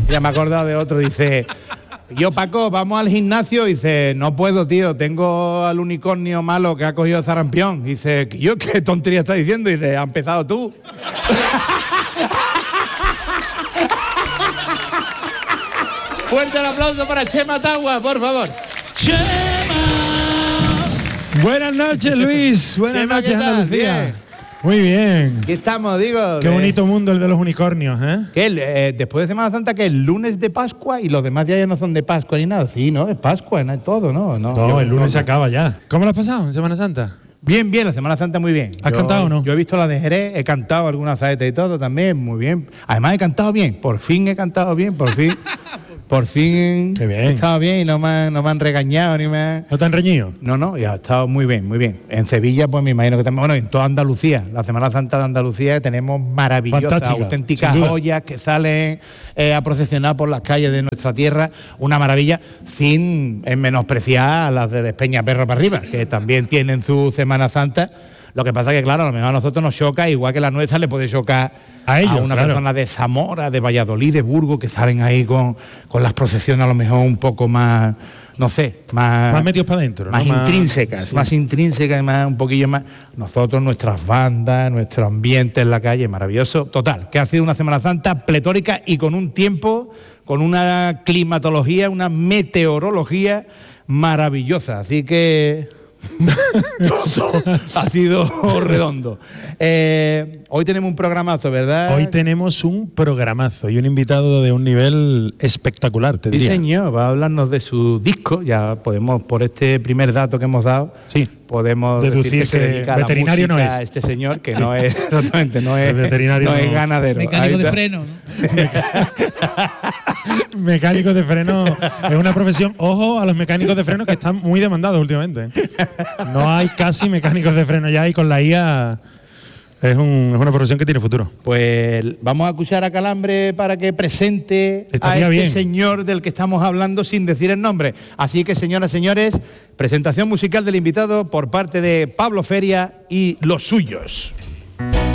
Ya me he acordado de otro, dice... Yo, Paco, vamos al gimnasio. Dice, no puedo, tío, tengo al unicornio malo que ha cogido sarampión. Dice, yo, ¿qué tontería estás diciendo? Dice, ha empezado tú. Fuerte el aplauso para Chema Tagua, por favor. ¡Chema! Buenas noches, Luis. Buenas Chema, noches, ¿qué tal? Andalucía. Bien. Muy bien. Aquí estamos, digo. Qué bonito mundo el de los unicornios, ¿eh? Que después de Semana Santa, que el lunes de Pascua y los demás días ya no son de Pascua ni nada. Sí, ¿no? Es Pascua, no es todo, ¿no? No, el lunes se acaba ya. ¿Cómo lo has pasado en Semana Santa? Bien, bien, la Semana Santa muy bien. ¿Has cantado o no? Yo he visto la de Jerez, he cantado algunas saetas y todo también, muy bien. Además he cantado bien, por fin he cantado bien, por fin. Por fin Qué bien. he estado bien y no me han regañado ni me han... ¿No te han reñido? No, ya ha estado muy bien, muy bien. En Sevilla, pues me imagino que también, bueno, en toda Andalucía, la Semana Santa de Andalucía, tenemos maravillosas, Fantástica, auténticas sin duda. joyas que salen a procesionar por las calles de nuestra tierra, una maravilla, sin menospreciar a las de Despeñaperro para arriba, que también tienen su Semana Santa. Lo que pasa que, claro, a lo mejor a nosotros nos choca, igual que la nuestra le puede chocar a ellos, una claro. persona de Zamora, de Valladolid, de Burgos, que salen ahí con las procesiones a lo mejor un poco más, no sé, Más metidos para adentro, más ¿no? intrínsecas, sí. más intrínsecas y más, un poquillo más. Nosotros, nuestras bandas, nuestro ambiente en la calle, maravilloso. Total, que ha sido una Semana Santa pletórica y con un tiempo, con una climatología, una meteorología maravillosa. Así que... ha sido redondo. Hoy tenemos un programazo, ¿verdad? Hoy tenemos un programazo y un invitado de un nivel espectacular, te diría. Sí, señor, va a hablarnos de su disco. Ya podemos, por este primer dato que hemos dado, Sí. podemos Deducir decir que se que dedica a la veterinario no música es. a este señor, que no es, exactamente, no es, El veterinario no es no. ganadero. Mecánico Ahí de está. freno, ¿no? Mecánico de freno es una profesión, ojo a los mecánicos de freno que están muy demandados últimamente. No hay casi mecánicos de freno ya y con la IA es una profesión que tiene futuro. Pues vamos a escuchar a Calambre para que presente Estaría a este bien. señor del que estamos hablando sin decir el nombre. Así que, señoras y señores, presentación musical del invitado por parte de Pablo Feria y los suyos.